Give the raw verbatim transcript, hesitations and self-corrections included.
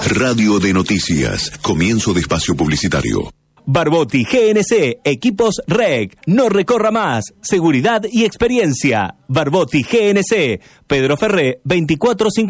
Radio de Noticias. Comienzo de espacio publicitario. Barbotti G N C, equipos R E C, no recorra más, seguridad y experiencia. Barbotti G N C, Pedro Ferré, veinticuatro cincuenta.